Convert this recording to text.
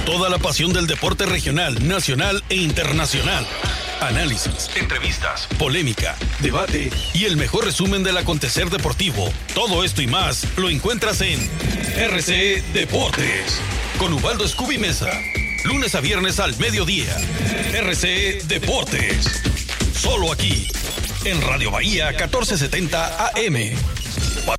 Toda la pasión del deporte regional, nacional e internacional. Análisis, entrevistas, polémica, debate y el mejor resumen del acontecer deportivo. Todo esto y más lo encuentras en RCE Deportes con Ubaldo Scooby Mesa. Lunes a viernes al mediodía. RCE Deportes. Solo aquí, en Radio Bahía 1470 AM.